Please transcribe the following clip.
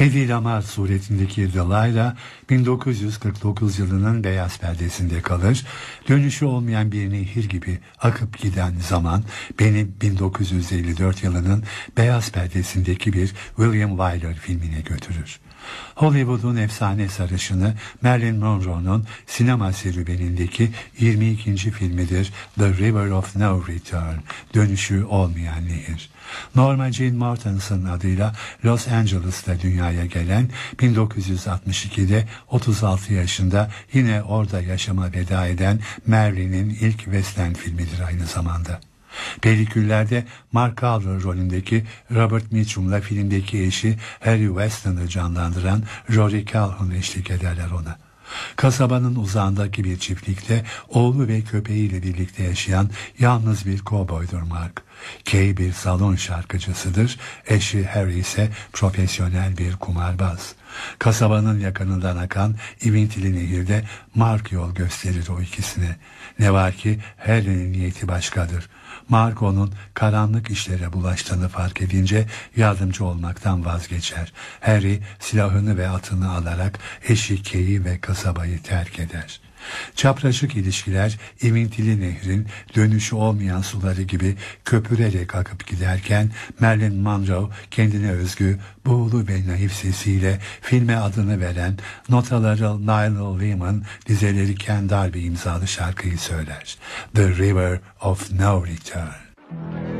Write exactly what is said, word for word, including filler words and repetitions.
Hedy Lamarr suretindeki Delilah, bin dokuz yüz kırk dokuz yılının beyaz perdesinde kalır, dönüşü olmayan bir nehir gibi akıp giden zaman beni bin dokuz yüz elli dört yılının beyaz perdesindeki bir William Wyler filmine götürür. Hollywood'un efsane sarışını Marilyn Monroe'nun sinema serüvenindeki yirmi ikinci filmidir The River of No Return, dönüşü olmayan nehir. Norma Jean Mortensen adıyla Los Angeles'ta dünyaya gelen, bin dokuz yüz altmış ikide otuz altı yaşında yine orada yaşama veda eden Marilyn'in ilk western filmidir aynı zamanda. Peliküllerde Mark Calder rolündeki Robert Mitchum'la filmdeki eşi Harry Weston'ı canlandıran Rory Calhoun eşlik ederler ona. Kasabanın uzağındaki bir çiftlikte oğlu ve köpeğiyle birlikte yaşayan yalnız bir kovboydur Mark. Kay bir salon şarkıcısıdır, eşi Harry ise profesyonel bir kumarbaz. Kasabanın yakınından akan İvintili Nehir'de Mark yol gösterir o ikisine. Ne var ki Harry'nin niyeti başkadır. Mark onun karanlık işlere bulaştığını fark edince yardımcı olmaktan vazgeçer. Harry silahını ve atını alarak eşi Kay'i ve kasabayı terk eder. Çapraşık ilişkiler İvintili Nehir'in dönüşü olmayan suları gibi köpürerek akıp giderken Marilyn Monroe kendine özgü, buğulu ve naif sesiyle filme adını veren notaları Lionel Lehman, dizeleri Ken Darby imzalı şarkıyı söyler. The River of No Return.